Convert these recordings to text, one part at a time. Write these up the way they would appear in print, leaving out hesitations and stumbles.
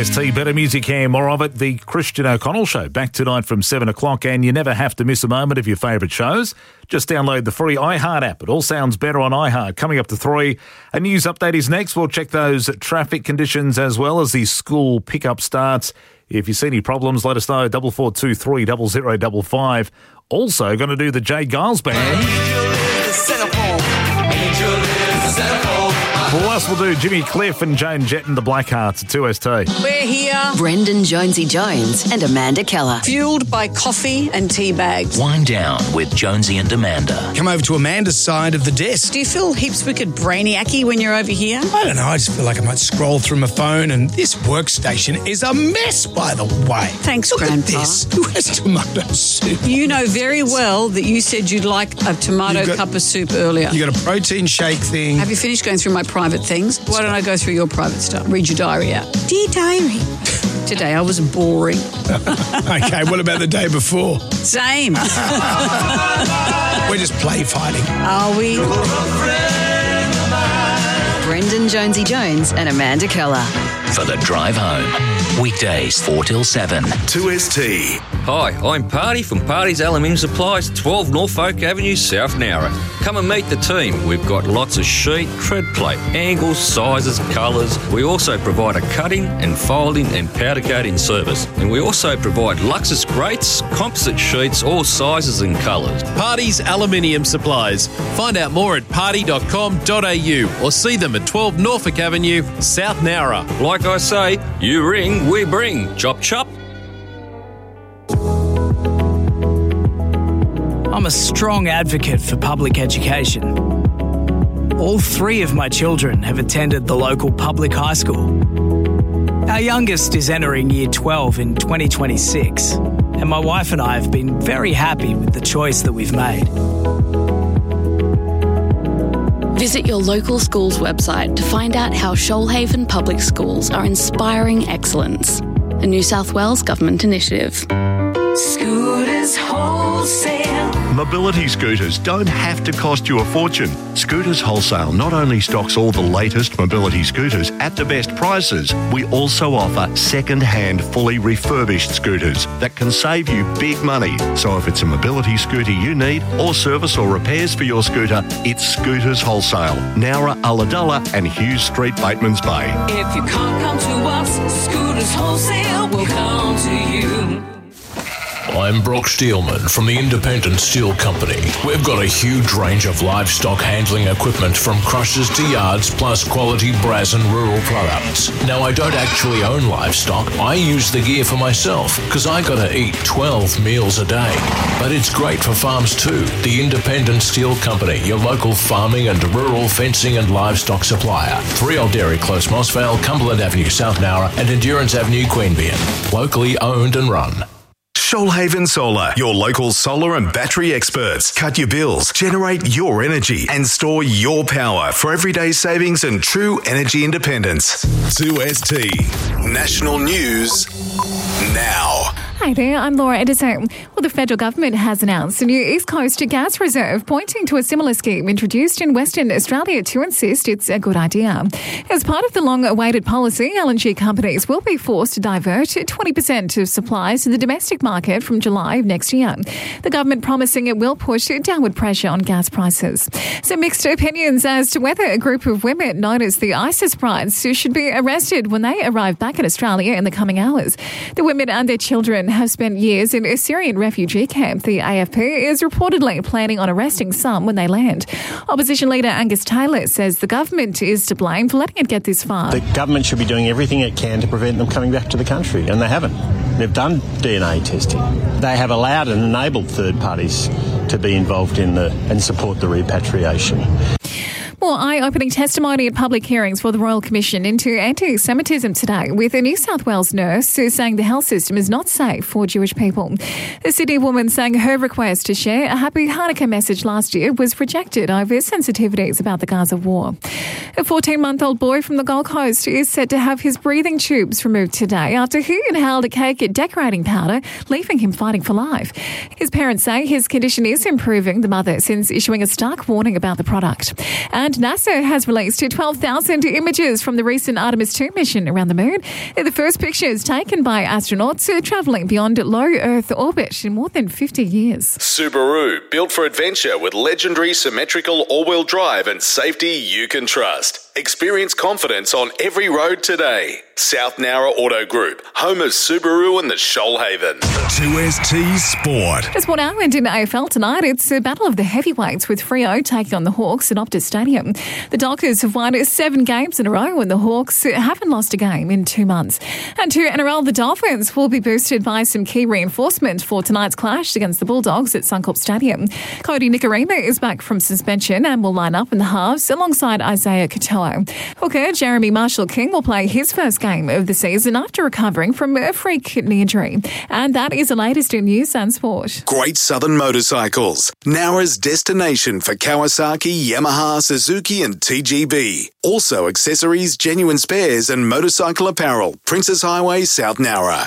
2ST, better music here, more of it. The Christian O'Connell Show, back tonight from 7 o'clock, and you never have to miss a moment of your favourite shows. Just download the free iHeart app. It all sounds better on iHeart. Coming up to 3, a news update is next. We'll check those traffic conditions as well as the school pickup starts. If you see any problems, let us know. 4423 0055. Also going to do the Jay Giles Band. Plus, we'll do Jimmy Cliff and Joan Jett and the Blackhearts at 2ST. We're here. Brendan Jonesy Jones and Amanda Keller. Fueled by coffee and tea bags. Wind down with Jonesy and Amanda. Come over to Amanda's side of the desk. Do you feel heaps wicked brainiacy when you're over here? I don't know, I just feel like I might scroll through my phone, and this workstation is a mess, by the way. Thanks, Look Grandpa. at this. Who has tomato soup? You know very well that you said you'd like a tomato cup of soup earlier. You got a protein shake thing. Have you finished going through my private things? Why don't I go through your private stuff? Read your diary out. Dear diary. Today I was boring. Okay, what about the day before? Same. We're just play fighting. Are we? Brendan Jonesy Jones and Amanda Keller. For the drive home. Weekdays 4 till 7. 2ST. Hi, I'm Party from Party's Aluminium Supplies, 12 Norfolk Avenue, South Nowra. Come and meet the team. We've got lots of sheet, tread plate, angles, sizes, colours. We also provide a cutting and folding and powder coating service. And we also provide Luxus grates, composite sheets, all sizes and colours. Party's Aluminium Supplies. Find out more at party.com.au or see them at 12 Norfolk Avenue, South Nowra. Like I say, you ring, we bring. Chop chop. I'm a strong advocate for public education. All 3 of my children have attended the local public high school. Our youngest is entering year 12 in 2026, and my wife and I have been very happy with the choice that we've made. Visit your local school's website to find out how Shoalhaven Public Schools are inspiring excellence, a New South Wales government initiative. Scooters Wholesale. Mobility scooters don't have to cost you a fortune. Scooters Wholesale not only stocks all the latest mobility scooters at the best prices, we also offer second-hand, fully refurbished scooters that can save you big money. So if it's a mobility scooter you need, or service or repairs for your scooter, it's Scooters Wholesale, Nowra, Ulladulla and Hughes Street, Batemans Bay. If you can't come to us, Scooters Wholesale will come to you. I'm Brock Steelman from the Independent Steel Company. We've got a huge range of livestock handling equipment from crushers to yards, plus quality brass and rural products. Now, I don't actually own livestock. I use the gear for myself because I gotta eat 12 meals a day. But it's great for farms too. The Independent Steel Company, your local farming and rural fencing and livestock supplier. 3 Old Dairy Close, Mossvale, Cumberland Avenue, South Nowra and Endurance Avenue, Queanbeyan. Locally owned and run. Shoalhaven Solar, your local solar and battery experts. Cut your bills, generate your energy, and store your power for everyday savings and true energy independence. 2ST National News now. Hi there, I'm Laura Edison. Well, the federal government has announced a new East Coast gas reserve, pointing to a similar scheme introduced in Western Australia to insist it's a good idea. As part of the long-awaited policy, LNG companies will be forced to divert 20% of supplies to the domestic market from July of next year. The government promising it will push downward pressure on gas prices. So mixed opinions as to whether a group of women known as the ISIS brides should be arrested when they arrive back in Australia in the coming hours. The women and their children have spent years in a Syrian refugee camp. The AFP is reportedly planning on arresting some when they land. Opposition leader Angus Taylor says the government is to blame for letting it get this far. The government should be doing everything it can to prevent them coming back to the country, and they haven't. They've done DNA testing. They have allowed and enabled third parties to be involved in and support the repatriation. More eye-opening testimony at public hearings for the Royal Commission into anti-Semitism today, with a New South Wales nurse saying the health system is not safe for Jewish people. The Sydney woman saying her request to share a happy Hanukkah message last year was rejected over sensitivities about the Gaza war. A 14-month-old boy from the Gold Coast is set to have his breathing tubes removed today after he inhaled a cake at decorating powder, leaving him fighting for life. His parents say his condition is improving, the mother since issuing a stark warning about the product. And And NASA has released 12,000 images from the recent Artemis 2 mission around the moon. They're the first pictures taken by astronauts travelling beyond low Earth orbit in more than 50 years. Subaru, built for adventure with legendary symmetrical all-wheel drive and safety you can trust. Experience confidence on every road today. South Nowra Auto Group, home of Subaru and the Shoalhaven. 2ST Sport. Just 1 hour into AFL tonight, it's a battle of the heavyweights with Freo taking on the Hawks at Optus Stadium. The Dockers have won 7 games in a row and the Hawks haven't lost a game in 2 months. And to NRL, the Dolphins will be boosted by some key reinforcement for tonight's clash against the Bulldogs at Suncorp Stadium. Cody Nikorima is back from suspension and will line up in the halves alongside Isaiah Katoa. Hooker Jeremy Marshall-King will play his first game of the season after recovering from a freak knee injury. And that is the latest in news and sport. Great Southern Motorcycles, Nowra's destination for Kawasaki, Yamaha, Suzuki and TGB. Also accessories, genuine spares and motorcycle apparel. Princess Highway, South Nowra.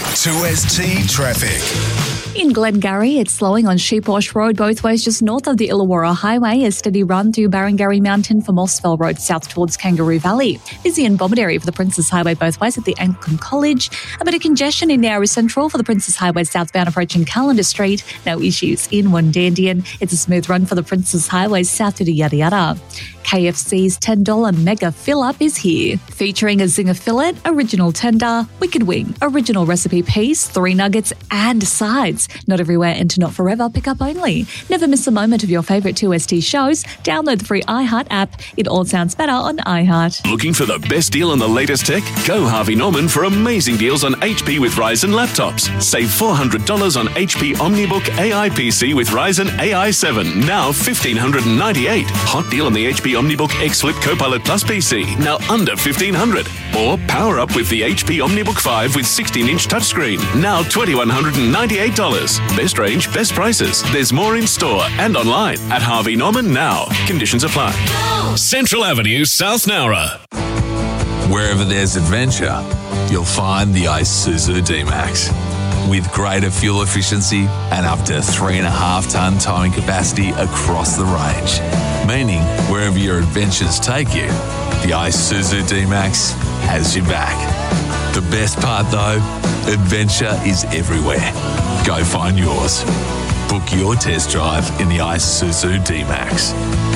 2ST Traffic. In Glengarry, it's slowing on Sheepwash Road both ways just north of the Illawarra Highway, a steady run through Barangarry Mountain from Mossville Road south towards Kangaroo Valley. Busy in Bomaderry for the Princess Highway both ways at the Anglican College. A bit of congestion in Nowra Central for the Princess Highway southbound approaching Callender Street. No issues in Wundandian. It's a smooth run for the Princess Highway south to the Yada Yada. KFC's $10 Mega Fill-Up is here, featuring a Zinger Fillet, Original Tender, Wicked Wing, Original Recipe Piece, 3 nuggets and sides. Not everywhere and not forever, pick up only. Never miss a moment of your favourite 2ST shows. Download the free iHeart app. It all sounds better on iHeart. Looking for the best deal on the latest tech? Go Harvey Norman for amazing deals on HP with Ryzen laptops. Save $400 on HP OmniBook AI PC with Ryzen AI 7, now $1,598. Hot deal on the HP OmniBook X Flip Copilot Plus PC, now under $1,500. Or power up with the HP OmniBook 5 with 16-inch touchscreen, now $2,198. Best range, best prices. There's more in store and online at Harvey Norman now. Conditions apply. Central Avenue, South Nowra. Wherever there's adventure, you'll find the Isuzu D-Max. With greater fuel efficiency and up to 3.5-ton towing capacity across the range. Meaning, wherever your adventures take you, the Isuzu D-Max has your back. The best part though, adventure is everywhere. Go find yours. Book your test drive in the Isuzu D-Max.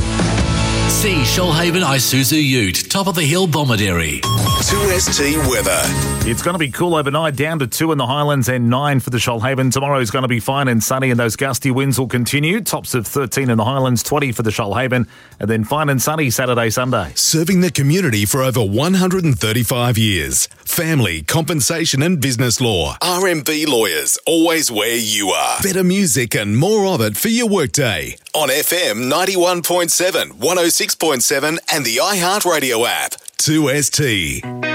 See Shoalhaven Isuzu Ute, top of the hill, Bomaderry. 2ST weather. It's going to be cool overnight, down to 2 in the Highlands and 9 for the Shoalhaven. Tomorrow is going to be fine and sunny and those gusty winds will continue. Tops of 13 in the Highlands, 20 for the Shoalhaven, and then fine and sunny Saturday, Sunday. Serving the community for over 135 years. Family, compensation and business law. RMB Lawyers, always where you are. Better music and more of it for your workday. On FM 91.7, 106.7 and the iHeartRadio app. 2ST.